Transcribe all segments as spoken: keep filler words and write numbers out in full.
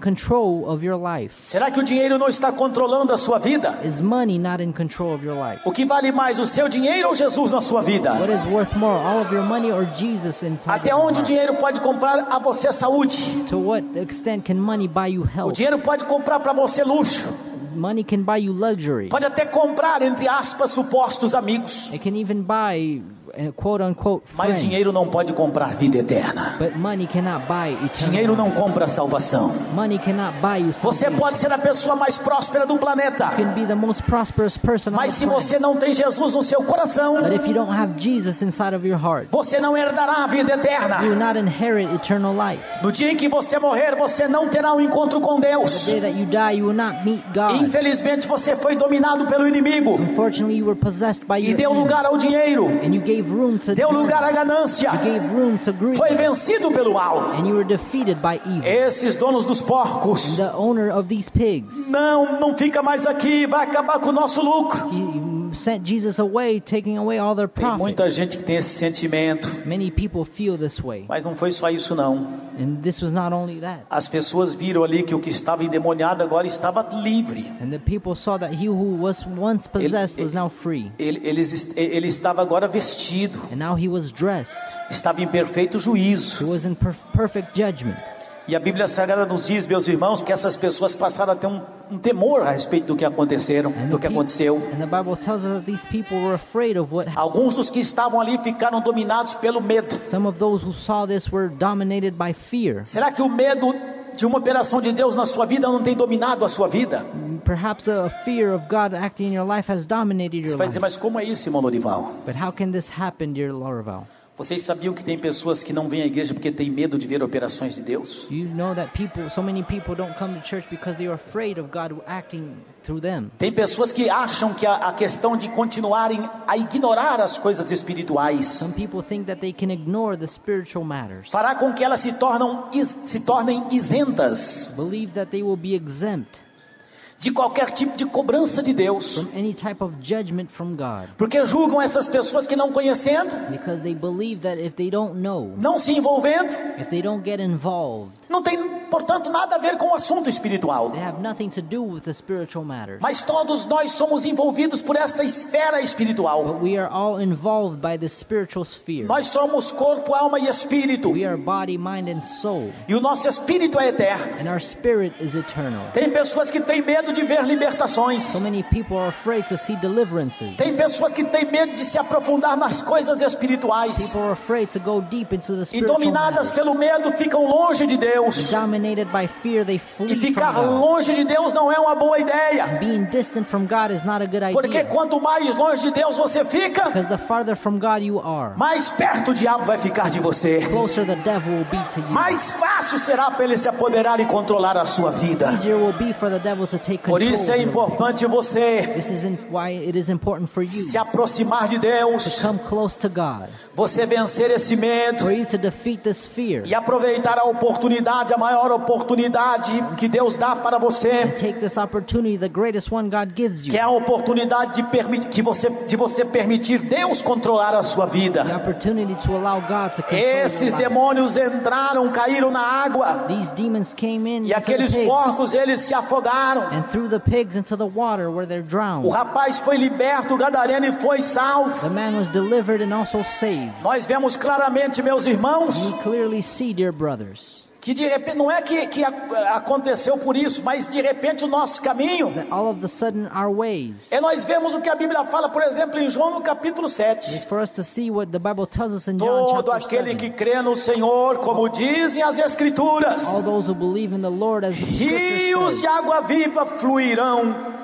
control of your life? Será que o dinheiro não está controlando a sua vida? Is money not in control of your life? O que vale mais, o seu dinheiro ou Jesus na sua vida? What is worth more, all of your money or Jesus inside Até of your onde o heart? dinheiro pode comprar a você saúde? To what extent can money buy you O health? dinheiro pode comprar para você luxo. Money can buy you luxury. Pode até comprar, entre aspas, supostos amigos. It can even buy uh, quote unquote Mas friends. dinheiro não pode comprar vida eterna. But money cannot buy eternal Dinheiro life. não compra salvação. Money cannot buy you Você salvation. pode ser a pessoa mais próspera do planeta, You can be the most prosperous person on mas the se planet. você não tem Jesus no seu coração, But if you don't have Jesus inside of your heart, você não herdará a vida eterna. you will not inherit eternal life. No dia em que você morrer, você não terá um encontro com Deus. The day that you die, you will not meet God. Infelizmente, você foi dominado pelo inimigo Unfortunately, you were possessed by e your deu enemy, lugar ao dinheiro, and you gave room to deu death. lugar à ganância, You gave room to greed, foi vencido pelo mal. and you were defeated by evil. Esses donos dos porcos, The owner of these pigs, não, não fica mais aqui, vai acabar com o nosso lucro. he sent Jesus away, taking away all their Tem profit. muita gente que tem esse sentimento, Many people feel this way, mas não foi só isso não. and this was not only that. As pessoas viram ali que o que estava endemoniado agora estava livre. And the people saw that he who was once possessed was now free, Ele, eles, ele estava agora vestido, and now he was dressed. estava em perfeito He juízo. was in perf- perfect judgment. E a Bíblia Sagrada nos diz, meus irmãos, que essas pessoas passaram a ter um, um temor a respeito do que aconteceram, And do the, que peop- aconteceu. and the Bible tells us that these people were afraid of what happened. Alguns dos que estavam ali ficaram dominados pelo medo. Some of those who saw this were dominated by fear. Será que o medo de uma operação de Deus na sua vida não tem dominado a sua vida? Perhaps a fear of God acting in your life has dominated Você your vai life. dizer, mas como é isso, irmão Lorival? But how can this happen, dear Lorival? Vocês sabiam que tem pessoas que não vêm à igreja porque têm medo de ver operações de Deus? You know that people, so many people don't come to church because they are afraid of God acting through them. Tem pessoas que acham que a, a questão de continuarem a ignorar as coisas espirituais Some people think that they can ignore the spiritual matters, fará com que elas se, tornam, is- se tornem isentas believe that they will be exempt de qualquer tipo de cobrança de Deus, from any type of judgment from God, porque julgam essas pessoas que não conhecendo, because they believe that if they don't know, não se envolvendo, if they don't get involved, não tem, portanto, nada a ver com o assunto espiritual. they have nothing to do with the spiritual matters. Mas todos nós somos envolvidos por essa esfera espiritual. But we are all involved by the spiritual sphere. Nós somos corpo, alma e espírito, We are body, mind, and soul, e o nosso espírito é eterno. and our spirit is eternal. Tem pessoas que têm medo de ver libertações. So many people are afraid to see deliverances. Tem pessoas que têm medo de se aprofundar nas coisas espirituais. People are afraid to go deep into the E spiritual dominadas matters. pelo medo ficam longe de Deus. Dominated by fear, they E flee ficar from God. longe de Deus não é uma boa ideia. Being distant from God is not a good Porque idea, quanto mais longe de Deus você fica, because the farther from God you are, mais perto o diabo vai ficar de você. closer the devil will be to you. Mais fácil será para ele se apoderar e controlar a sua vida. Easier will be for the devil to take Por control isso é of your life. importante você This is in- why it is important for you se aproximar de Deus, to come close to God, você vencer esse medo for you to defeat this fear, e aproveitar a oportunidade, a maior oportunidade que Deus dá para você, take this opportunity, the greatest one God gives you, que é a oportunidade de, permitir, que você, de você permitir Deus controlar a sua vida. the opportunity to allow God to control your Esses life. demônios entraram, caíram na água, These demons came in e into the aqueles pigs, porcos eles se afogaram. and threw the pigs into the water where they're O drowned. rapaz foi liberto, o gadareno, e foi salvo. The man was delivered and also saved. Nós vemos claramente, meus irmãos, We clearly see, dear brothers, que de repente, não é que, que a- aconteceu por isso, mas de repente o nosso caminho, that all of the sudden our ways, é nós vemos o que a Bíblia fala, por exemplo, em João no capítulo sete. is for us to see what the Bible tells us in John Todo chapter aquele que seven. crê no Senhor, como dizem as Escrituras, All those who believe in the Lord, as the rios scripture de água viva fluirão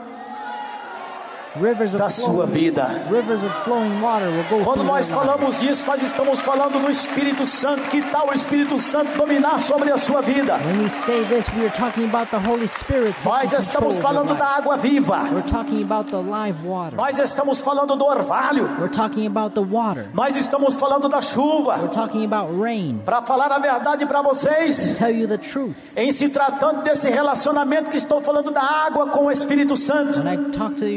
says, rivers da of sua flowing, vida. rivers of flowing water will go Quando through nós your life. falamos disso, nós estamos falando no Espírito Santo. Que tal o Espírito Santo dominar sobre a sua vida? When we say this, we are talking about the Holy Spirit taking Nós control estamos of your falando da life. água viva. We're talking about the live water. Nós estamos falando do orvalho. We're talking about the water. Nós estamos falando da We're chuva. talking about rain. Para falar a verdade para vocês, Tell you the truth. em se tratando desse relacionamento que estou falando da água com o Espírito Santo, When I talk to you about the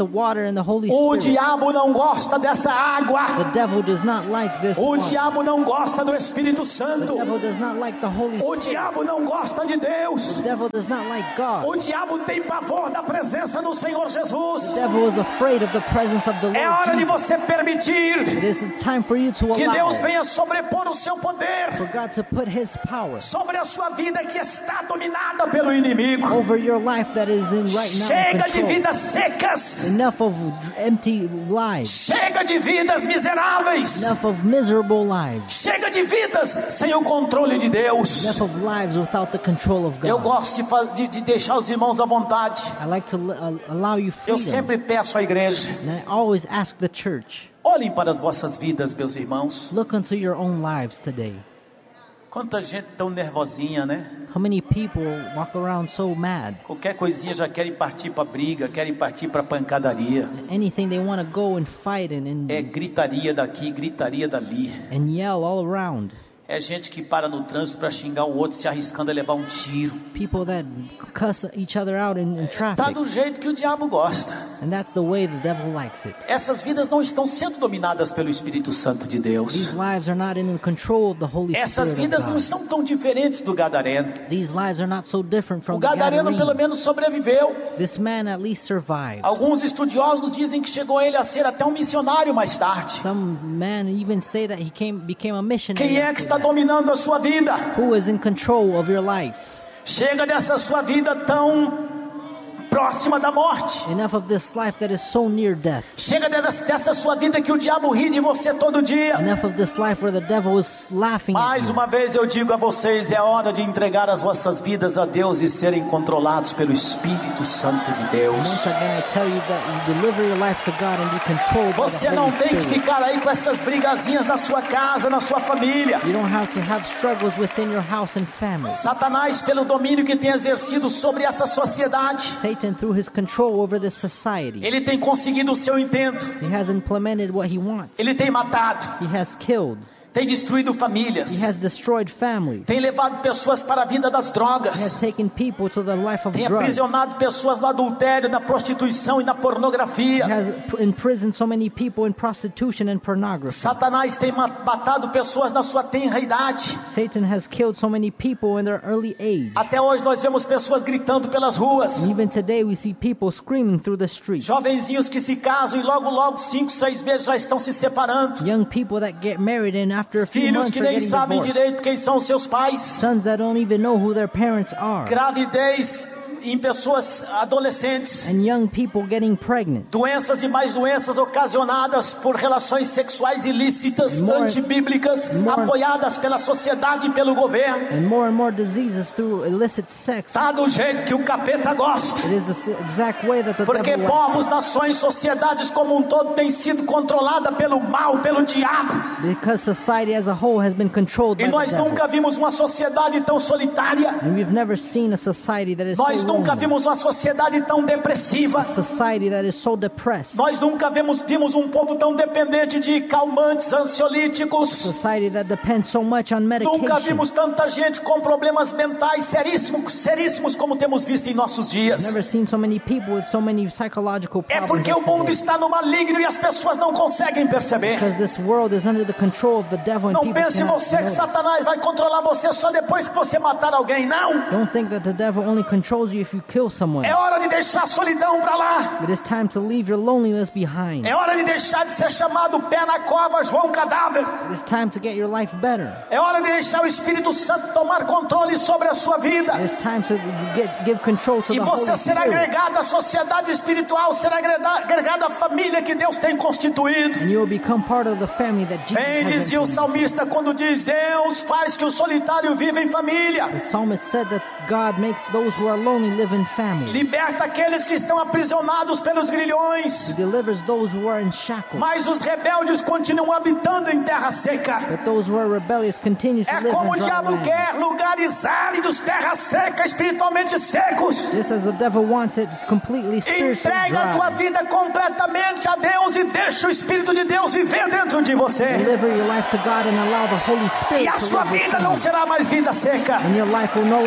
the water and the Holy O Spirit. diabo não gosta dessa água. The devil does not like this O water. diabo não gosta do Espírito The Santo. devil does not like the Holy O Spirit. diabo não gosta de Deus. The devil does not like God. O diabo tem pavor da presença do Senhor Jesus. The devil is afraid of the presence of the É hora Lord de Jesus. você permitir It is time for you to que allow Deus venha sobrepor o seu poder for God to put His power sobre a sua vida que está dominada pelo inimigo. over your life that is in right now Chega in de control. vidas secas. Enough of empty lives. Chega de vidas miseráveis. Enough of miserable lives. Chega de vidas sem o controle de Deus. Enough of lives without the control of Eu God. gosto de, fa- de, de deixar os irmãos à vontade. I like to uh, allow you Eu freedom. sempre peço à igreja: And I always ask the church, olhem para as vossas vidas, meus irmãos. look into your own lives today. Quanta gente tão nervosinha, né? How many people walk around so mad? Qualquer coisinha já querem partir para briga, querem partir para pancadaria. Anything they want to go and fight and, and, É gritaria daqui, gritaria dali. and yell all around. É gente que para no trânsito para xingar o outro, se arriscando a levar um tiro. People that cuss each other out in, in Tá traffic. do jeito que o diabo gosta. And that's the way the devil likes it. Essas vidas não estão sendo dominadas pelo Espírito Santo de Deus. These lives are not in the control of the Holy Essas Spirit vidas of não God. estão tão diferentes do Gadareno. These lives are not so different O from the Gadareno pelo Gadarene. menos sobreviveu. This man at least survived. Alguns estudiosos dizem que chegou ele a ser até um missionário mais tarde. Some men even say that he came, became a missionary. Quem é que after está that. dominando a sua vida? Who is in control of your life? Chega dessa sua vida tão próxima da morte. Enough of this life that is so near death. Chega dessa, dessa sua vida que o diabo ri de você todo dia. Enough of this life where the devil is laughing at Mais you. uma vez eu digo a vocês, é hora de entregar as vossas vidas a Deus e serem controlados pelo Espírito Santo de Deus. Once again, I tell you that you deliver your life to God and be controlled by Você the não Holy tem que Spirit. ficar aí com essas brigazinhas na sua casa, na sua família. You don't have to have struggles within your house and family. Satanás, pelo domínio que tem exercido sobre essa sociedade, Satan, through his control over this society, ele tem conseguido o seu intento. he has implemented what he wants. Ele tem matado, He has killed. tem destruído He famílias, has destroyed families. tem levado pessoas para a vida das He has drogas, taken people to the life of tem drugs. aprisionado pessoas no adultério, na prostituição e na He pornografia. has pr- imprisoned so many people in prostitution and pornography. Satanás tem ma- matado pessoas na sua tenra idade. Satan has killed so many people in their early age. Até hoje nós vemos pessoas gritando pelas ruas. And even today we see people screaming through the streets. Jovenzinhos que se casam e logo logo cinco, seis meses já estão se separando. Young people that get married and after a few Filhos months que are nem getting sabem divorced. direito quem são os seus pais. Sons that don't even know who their parents are. Gravidez em pessoas adolescentes. And young people getting pregnant. Doenças e mais doenças ocasionadas por relações sexuais ilícitas, More- antibíblicas, more- apoiadas pela sociedade e pelo governo. And more and more diseases through illicit sex. Tá do jeito que o capeta gosta. It is the s- exact way that the Porque devil wants. povos, nações, sociedades como um todo têm sido controladas pelo mal, pelo diabo. Because society as a whole has been controlled by E the nós devil. nunca vimos uma sociedade tão solitária. And we've never seen a society that is Nós so nunca lonely. vimos uma sociedade tão depressiva. A society that is so depressed. Nós nunca vimos, vimos um povo tão dependente de calmantes, ansiolíticos. Society that depends so much on medication. Nunca vimos tanta gente com problemas mentais seríssimos, seríssimos como temos visto em nossos dias. Never seen so many people with so many psychological É problems. porque o as mundo today. está no maligno e as pessoas não conseguem perceber. Because this world is under the control of the devil and Não people pense cannot você que notice. Satanás vai controlar você só depois que você matar alguém. Não! Don't think that the devil only controls you if you kill someone. É hora de deixar a solidão para lá. It is time to leave your loneliness behind. É hora de deixar de ser chamado pé na cova, João cadáver. It is time to get your life better. É hora de deixar o Espírito Santo tomar controle sobre a sua vida. It is time to get, give control to E the você Holy será Spirit. agregado à sociedade espiritual, será agregado agregado à família que Deus tem constituído. And you will become part of the family that Jesus Bem has dizia o intended. salmista quando diz: Deus faz que o solitário viva em família. The psalmist said that God makes those who are lonely live in family. Liberta aqueles que estão aprisionados pelos grilhões. He delivers those who are in shackles. Mas os rebeldes continuam habitando em terra seca. But those who are rebellious continue to É live como o in dry diabo land. quer: lugares áridos, terra seca, espiritualmente secos. Just as the devil wants it completely spiritually Entrega a tua dry. vida completamente a Deus e deixa o Espírito de Deus viver dentro de você. Deliver your life to God and allow the Holy E Spirit a to sua live vida within não you. será mais vida seca. And your life will no longer be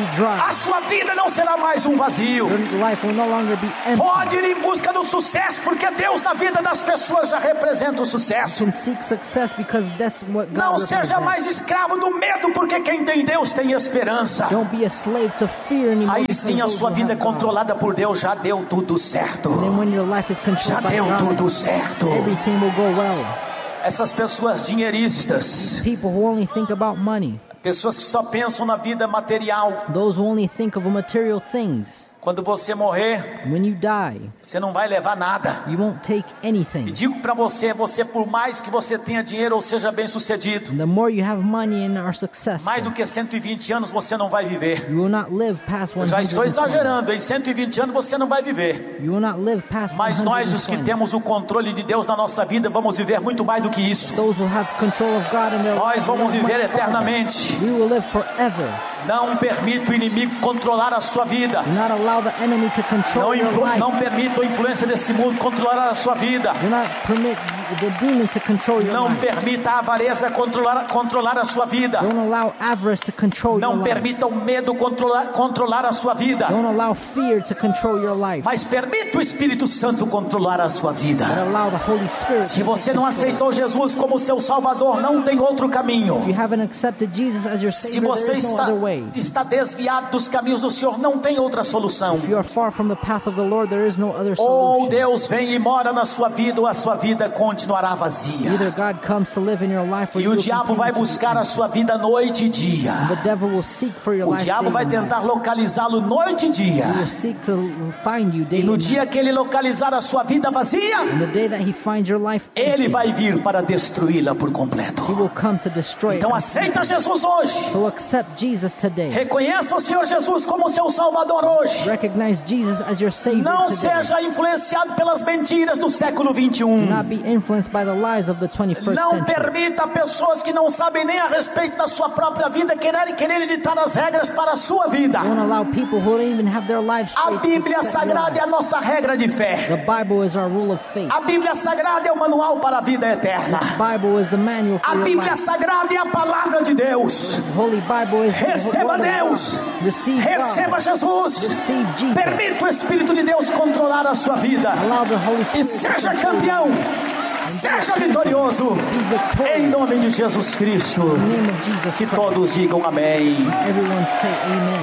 dry. A sua vida não será mais um vazio. Your life will no longer be empty. Pode ir em busca do sucesso, porque Deus na vida das pessoas já representa o sucesso. You can seek success because that's what God Não seja represents. mais escravo do medo, porque quem tem Deus tem esperança. Don't be a slave to fear anymore. Aí because sim a those sua who vida é have God. controlada por Deus, já deu tudo certo. And then when your life is Já controlled by deu God, tudo certo. everything will go well. Essas pessoas dinheiristas, People who only think about money, pessoas que só pensam na vida material. those who only think of material things, Quando você morrer, when you die, você não vai levar nada. you won't take E anything. digo para você, você por mais que você tenha dinheiro ou seja bem sucedido, And the more you have money and are successful, mais do que cento e vinte anos você não vai viver. you will not live past Eu one já hundred estou twenty. exagerando, em cento e vinte anos você não vai viver. You will not live past Mas nós, os que one hundred twenty. temos o controle de Deus na nossa vida, vamos viver muito mais do que isso. Those who have control of God in their Nós lives vamos will live viver much longer. eternamente. We will live forever. Não permita o inimigo controlar a sua vida. Do not allow the enemy to control Não, your impro- life. não permita a influência desse mundo controlar a sua vida. Do not permit the demons to control your Não life. permita a avareza controlar, controlar a sua vida. Don't allow avarice to control your Não life. permita o medo controlar, controlar a sua vida. Don't allow fear to control your life. Mas permita o Espírito Santo controlar a sua vida. But allow the Holy Spirit Se to você não control. aceitou Jesus como seu Salvador, não tem outro caminho. If you haven't accepted Jesus as your Se Savior, você there is no está, other way. está desviado dos caminhos do Senhor, não tem outra solução. If you are far from the path of the Lord, there is no other Ou solution. Deus vem e mora na sua vida, ou a sua vida continuará vazia. Either God comes to live in your life, or E you o will diabo vai continue to buscar a sua vida noite e dia. The devil will seek for your O life diabo day vai and night. tentar localizá-lo noite e dia. He will seek to find you day E no and dia night. que ele localizar a sua vida vazia, And the day that he finds your life ele empty, vai vir para destruí-la por completo. he will come to destroy Então it. aceita Jesus hoje. So accept Jesus today. Reconheça o Senhor Jesus como seu Salvador hoje. Recognize Jesus as your Savior Não today. seja influenciado pelas mentiras do século vinte e um. Do not be influenced by the lies of the twenty-first Não century. permita pessoas que não sabem nem a respeito da sua própria vida quererem querer ditar as regras para a sua vida. Don't allow people who don't even have their lives A straight to Bíblia set your Sagrada é a life. nossa regra de fé. The Bible is our rule of faith. A Bíblia Sagrada é o manual para a vida eterna. The Bible is the manual for A your Bíblia life. Sagrada é a palavra de Deus. The Holy Bible is the Receba word of Deus. God. Receive Receba God. Jesus. Receive Jesus. Permita o Espírito de Deus controlar a sua vida. Allow the Holy E Spirit to seja control campeão. you. Seja vitorioso. Be victorious. Em nome de Jesus Cristo. In the name of Jesus Que Christ. todos digam amém. Everyone say amen.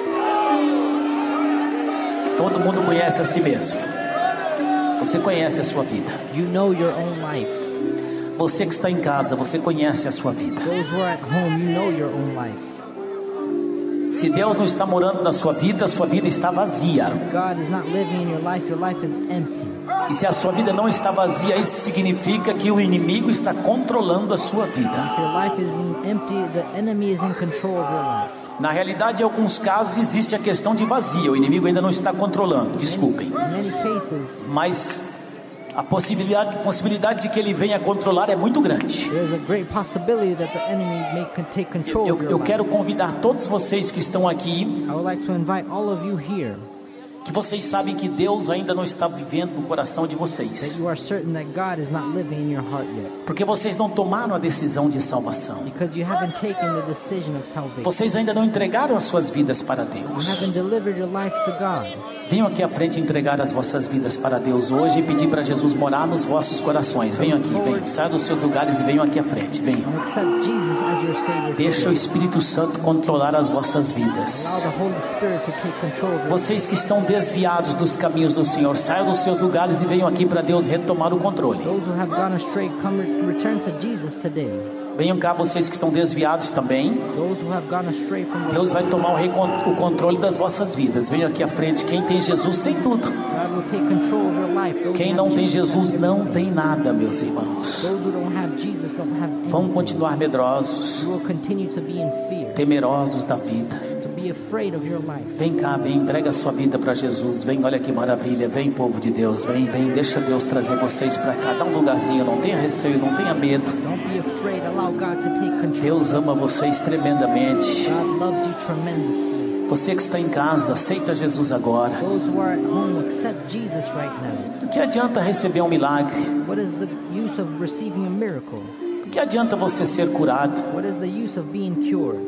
Todo mundo conhece a si mesmo. Você conhece a sua vida. You know your own life. Você que está em casa, você conhece a sua vida. Those who are at home, you know your own life. Se Deus não está morando na sua vida, a sua vida está vazia. God is not living in your life, your life is empty. E se a sua vida não está vazia, isso significa que o inimigo está controlando a sua vida. If your life is in empty, the enemy is in control of your life. Na realidade, em alguns casos existe a questão de vazia. O inimigo ainda não está controlando, desculpem. In many cases, Mas a possibilidade, possibilidade de que ele venha controlar é muito grande. there's a great possibility that the enemy may con- take control Eu, of your eu life. quero convidar todos vocês que estão aqui, I would like to invite all of you here que vocês sabem que Deus ainda não está vivendo no coração de that vocês. you are certain that God is not living in your heart yet, Porque vocês não tomaram a decisão de salvação. because you haven't taken the decision of salvation. Vocês ainda não entregaram as suas vidas para You Deus. haven't delivered your life to God. Venham aqui à frente entregar as vossas vidas para Deus hoje e pedir para Jesus morar nos vossos corações. Venham aqui, venham. Saiam dos seus lugares e venham aqui à frente. Venham. And accept Jesus as your Savior Deixa o today. Espírito Santo controlar as vossas Allow vidas. the Holy Spirit to take control of your life. Vocês que estão desviados dos caminhos do Senhor, saiam dos seus lugares e venham aqui para Deus retomar o controle. Those who have gone astray, come re- return to Jesus today. Venham cá vocês que estão desviados também. Those who have gone astray from the Deus vai Lord, tomar o, recon- o controle das vossas vidas. Venham aqui à frente. Quem tem Jesus tem tudo. God will take control of your life. Those Quem who não have tem Jesus, Jesus não tem nada, meus irmãos. those who don't have Jesus don't have anything. Vamos continuar medrosos, You will continue to be in fear, temerosos da vida. to be afraid of your life. Vem cá, vem, entrega a sua vida para Jesus. Vem, olha que maravilha. Vem, povo de Deus. Vem, vem, deixa Deus trazer vocês para cá. Dá um lugarzinho, não tenha receio, não tenha medo. Don't be afraid. Allow God to take control. Deus ama vocês tremendamente. God loves you tremendously. Você que está em casa, aceita Jesus agora. Those who are at home, accept Jesus right now. Do que adianta receber um milagre? What is the use of receiving a miracle? Do que adianta você ser curado? What is the use of being cured? Do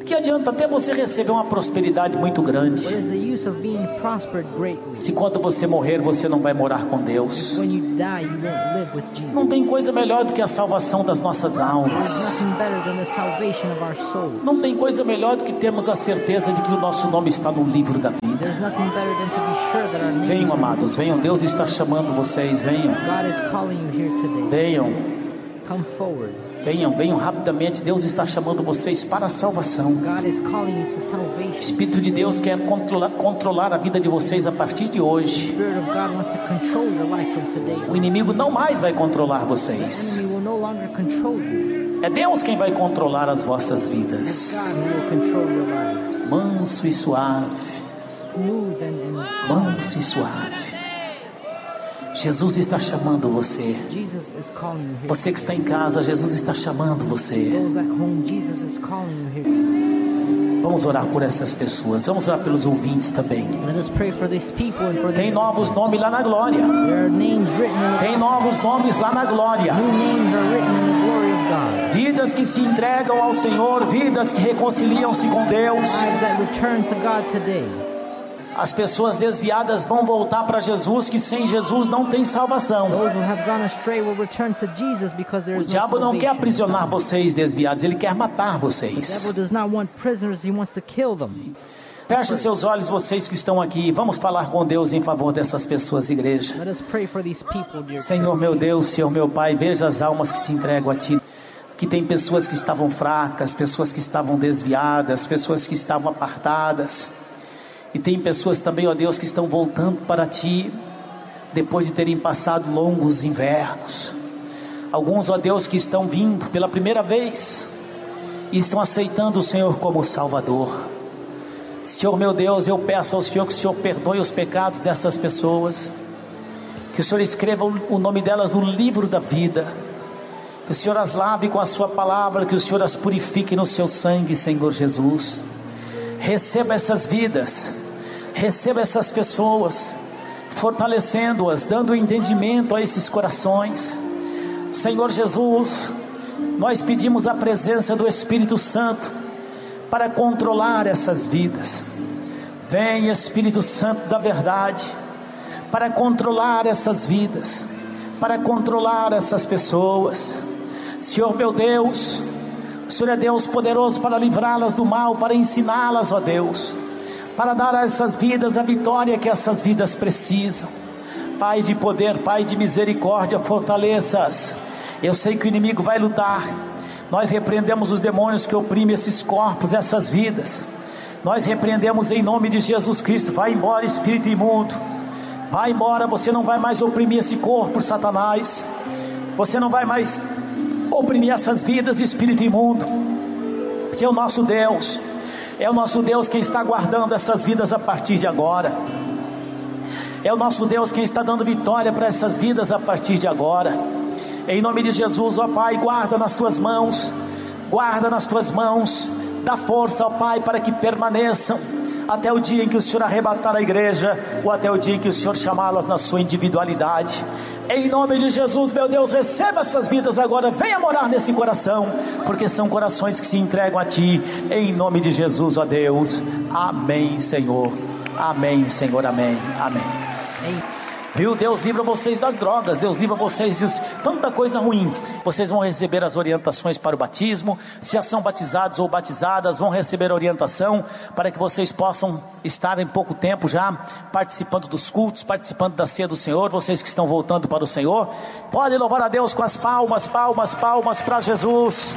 Que adianta até você receber uma prosperidade muito grande, What is the use of being prospered greatly? se quando você morrer você não vai morar com Deus? When you die, you won't live with Jesus. Não tem coisa melhor do que a salvação das nossas There's almas. nothing better than the salvation of our soul. Não tem coisa melhor do que termos a certeza de que o nosso nome está no livro da vida. There's nothing better than to be sure that our names Venham, are amados, venham. Deus está chamando vocês. Venham, God is calling you here today. venham, Come forward. venham, venham rapidamente. Deus está chamando vocês para a salvação. God is calling you to O salvation. Espírito de Deus quer controlar, controlar a vida de vocês a partir de hoje. The Spirit of God wants to control your life from today. O inimigo não mais vai controlar The vocês. enemy will no longer control you. É Deus quem vai controlar as vossas It's vidas. God who will control your lives. Manso e suave, Smooth and, and manso e suave. Jesus está chamando você. Jesus is calling you here. Você que está em casa, Jesus está chamando você. Those at home, Jesus is calling you here. Vamos orar por essas pessoas. Vamos orar pelos ouvintes também. Let us pray for these people and for Tem these. novos nomes lá na glória. There are names written in Tem novos nomes lá na glória. New names are written in the glory of God. Vidas que se entregam ao Senhor, vidas que reconciliam-se com Deus. Lives that return to God today. As pessoas desviadas vão voltar para Jesus, que sem Jesus não tem salvação. Those who have gone astray will return to Jesus because there O is no diabo não quer salvation. aprisionar vocês desviados, ele quer matar The vocês. devil does not want prisoners, he wants to kill them. Feche seus olhos, vocês que estão aqui. Vamos falar com Deus em favor dessas pessoas, igreja. Let us pray for these people, dear Senhor meu Deus, Senhor meu Pai, veja as almas que se entregam a Ti. Que tem pessoas que estavam fracas, pessoas que estavam desviadas, pessoas que estavam apartadas. E tem pessoas também, ó Deus, que estão voltando para Ti, depois de terem passado longos invernos. Alguns, ó Deus, que estão vindo pela primeira vez e estão aceitando o Senhor como Salvador. Senhor meu Deus, eu peço ao Senhor que o Senhor perdoe os pecados dessas pessoas, que o Senhor escreva o nome delas no livro da vida, que o Senhor as lave com a sua palavra, que o Senhor as purifique no seu sangue, Senhor Jesus. Receba essas vidas, receba essas pessoas, fortalecendo-as, dando entendimento a esses corações. Senhor Jesus, nós pedimos a presença do Espírito Santo para controlar essas vidas. Vem, Espírito Santo da verdade, para controlar essas vidas, para controlar essas pessoas. Senhor meu Deus, o Senhor é Deus poderoso para livrá-las do mal, para ensiná-las, ó Deus, para dar a essas vidas a vitória que essas vidas precisam. Pai de poder, Pai de misericórdia, fortaleça-as. Eu sei que o inimigo vai lutar. Nós repreendemos os demônios que oprimem esses corpos, essas vidas. Nós repreendemos em nome de Jesus Cristo. Vai embora, espírito imundo. Vai embora, você não vai mais oprimir esse corpo, Satanás. Você não vai mais oprimir essas vidas, espírito imundo. Porque é o nosso Deus, é o nosso Deus quem está guardando essas vidas a partir de agora. É o nosso Deus quem está dando vitória para essas vidas a partir de agora. Em nome de Jesus, ó Pai, guarda nas tuas mãos, guarda nas tuas mãos, dá força, ó Pai, para que permaneçam até o dia em que o Senhor arrebatar a igreja, ou até o dia em que o Senhor chamá-las na sua individualidade. Em nome de Jesus, meu Deus, receba essas vidas agora, venha morar nesse coração, porque são corações que se entregam a Ti, em nome de Jesus, ó Deus. Amém, Senhor. Amém, Senhor. Amém. Amém. Amen. Viu? Deus livra vocês das drogas, Deus livra vocês de tanta coisa ruim. Vocês vão receber as orientações para o batismo. Se já são batizados ou batizadas, vão receber orientação para que vocês possam estar em pouco tempo já participando dos cultos, participando da ceia do Senhor. Vocês que estão voltando para o Senhor, podem louvar a Deus com as palmas, palmas, palmas para Jesus.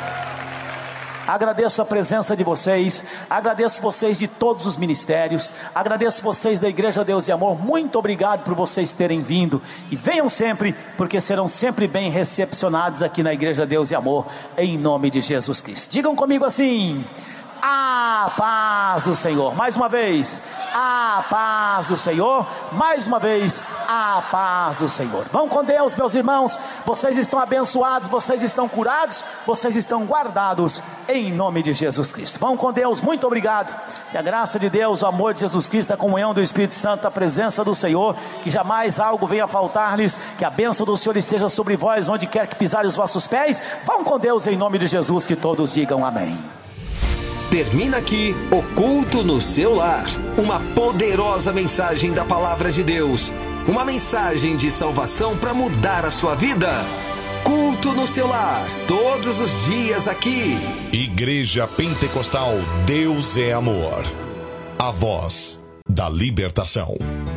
Agradeço a presença de vocês, agradeço vocês de todos os ministérios, agradeço vocês da Igreja Deus e Amor. Muito obrigado por vocês terem vindo, e venham sempre, porque serão sempre bem recepcionados aqui na Igreja Deus e Amor, em nome de Jesus Cristo. Digam comigo assim: a paz do Senhor. Mais uma vez, a paz do Senhor. Mais uma vez, a paz do Senhor. Vão com Deus, meus irmãos. Vocês estão abençoados, vocês estão curados, vocês estão guardados em nome de Jesus Cristo. Vão com Deus, muito obrigado. Que a graça de Deus, o amor de Jesus Cristo, a comunhão do Espírito Santo, a presença do Senhor, que jamais algo venha faltar-lhes, que a bênção do Senhor esteja sobre vós, onde quer que pisarem os vossos pés. Vão com Deus em nome de Jesus, que todos digam amém. Termina aqui o Culto no Seu Lar. Uma poderosa mensagem da Palavra de Deus. Uma mensagem de salvação para mudar a sua vida. Culto no Seu Lar, todos os dias aqui. Igreja Pentecostal Deus é Amor. A voz da libertação.